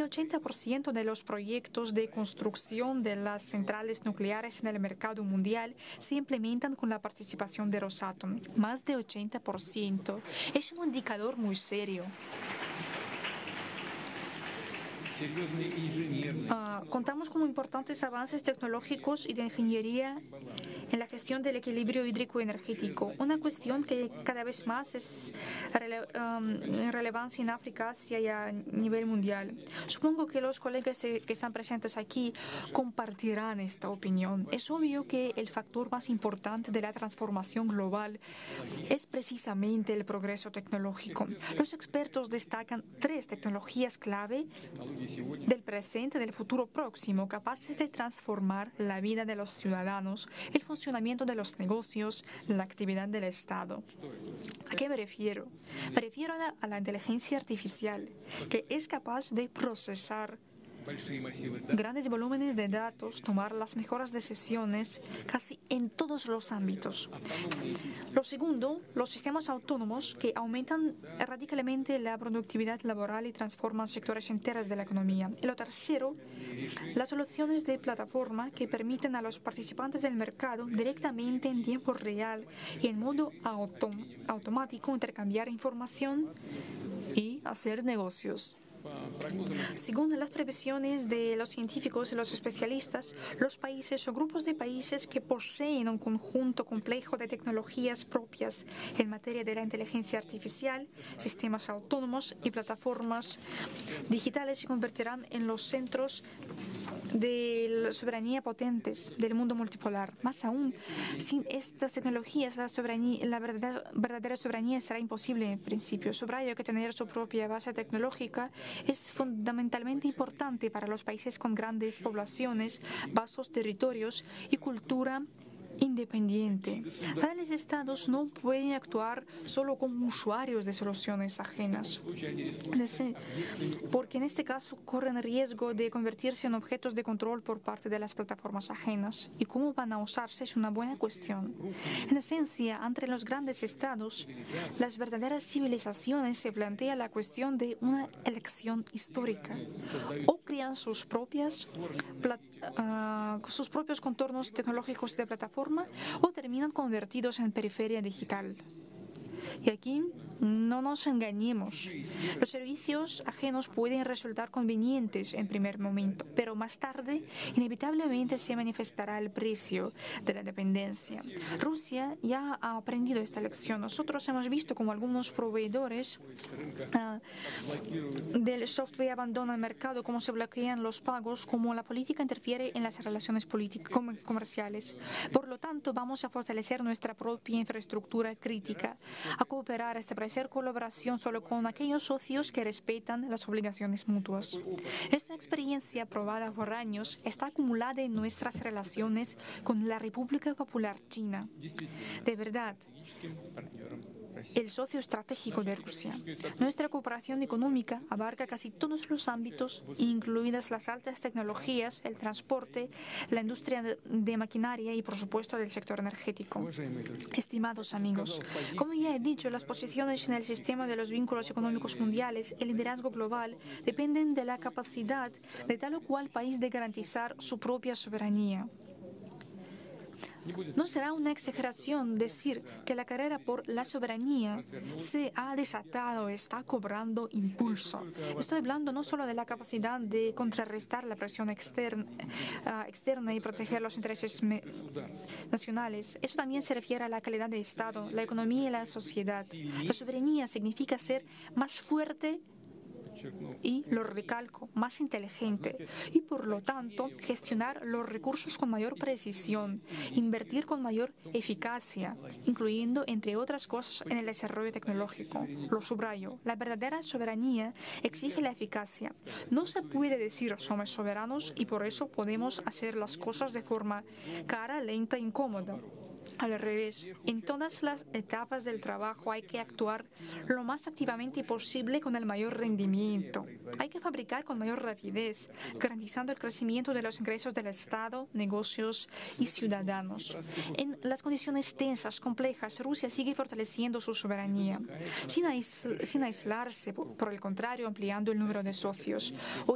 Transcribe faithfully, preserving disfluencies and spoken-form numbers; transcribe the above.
de ochenta por ciento de los proyectos de construcción de las centrales nucleares en el mercado mundial se implementan con la participación de Rosatom. Más de ochenta por ciento. Es un indicador muy serio. Uh, contamos con importantes avances tecnológicos y de ingeniería en la gestión del equilibrio hídrico-energético, una cuestión que cada vez más es rele um, relevancia en África, Asia y a nivel mundial. Supongo que los colegas de, que están presentes aquí compartirán esta opinión. Es obvio que el factor más importante de la transformación global es precisamente el progreso tecnológico. Los expertos destacan tres tecnologías clave del presente y del futuro próximo, capaces de transformar la vida de los ciudadanos, el funcionamiento de los negocios, la actividad del Estado. ¿A qué me refiero? Me refiero a la, a la inteligencia artificial, que es capaz de procesar grandes volúmenes de datos, tomar las mejores decisiones casi en todos los ámbitos. Lo segundo, los sistemas autónomos que aumentan radicalmente la productividad laboral y transforman sectores enteros de la economía. Y lo tercero, las soluciones de plataforma que permiten a los participantes del mercado directamente en tiempo real y en modo autom automático intercambiar información y hacer negocios. Según las previsiones de los científicos y los especialistas, los países o grupos de países que poseen un conjunto complejo de tecnologías propias en materia de la inteligencia artificial, sistemas autónomos y plataformas digitales se convertirán en los centros de la soberanía potentes del mundo multipolar. Más aún, sin estas tecnologías, la, soberanía, la verdadera, verdadera soberanía será imposible en principio. Subrayo que tener su propia base tecnológica es fundamentalmente importante para los países con grandes poblaciones, vastos territorios y cultura independiente. Los estados no pueden actuar solo como usuarios de soluciones ajenas, porque en este caso corren riesgo de convertirse en objetos de control por parte de las plataformas ajenas. Y cómo van a usarse es una buena cuestión. En esencia, entre los grandes estados, las verdaderas civilizaciones se plantea la cuestión de una elección histórica. O crean sus propias uh, sus propios contornos tecnológicos de plataforma o terminan convertidos en periferia digital. Y aquí no nos engañemos. Los servicios ajenos pueden resultar convenientes en primer momento, pero más tarde inevitablemente se manifestará el precio de la dependencia. Rusia ya ha aprendido esta lección. Nosotros hemos visto como algunos proveedores uh, del software abandonan el mercado, cómo se bloquean los pagos, cómo la política interfiere en las relaciones com comerciales. Por lo tanto, vamos a fortalecer nuestra propia infraestructura crítica, a cooperar, a establecer colaboración solo con aquellos socios que respetan las obligaciones mutuas. Esta experiencia probada por años está acumulada en nuestras relaciones con la República Popular China. De verdad, el socio estratégico de Rusia. Nuestra cooperación económica abarca casi todos los ámbitos, incluidas las altas tecnologías, el transporte, la industria de maquinaria y, por supuesto, el sector energético. Estimados amigos, como ya he dicho, las posiciones en el sistema de los vínculos económicos mundiales, el liderazgo global, dependen de la capacidad de tal o cual país de garantizar su propia soberanía. No será una exageración decir que la carrera por la soberanía se ha desatado, está cobrando impulso. Estoy hablando no solo de la capacidad de contrarrestar la presión externa, uh, externa y proteger los intereses nacionales. Eso también se refiere a la calidad de Estado, la economía y la sociedad. La soberanía significa ser más fuerte y, lo recalco, más inteligente y, por lo tanto, gestionar los recursos con mayor precisión, invertir con mayor eficacia, incluyendo, entre otras cosas, en el desarrollo tecnológico. Lo subrayo, la verdadera soberanía exige la eficacia. No se puede decir somos soberanos y por eso podemos hacer las cosas de forma cara, lenta e incómoda. Al revés, en todas las etapas del trabajo hay que actuar lo más activamente posible con el mayor rendimiento. Hay que fabricar con mayor rapidez, garantizando el crecimiento de los ingresos del Estado, negocios y ciudadanos. En las condiciones tensas, complejas, Rusia sigue fortaleciendo su soberanía, sin, ais sin aislarse, por el contrario, ampliando el número de socios. Hoy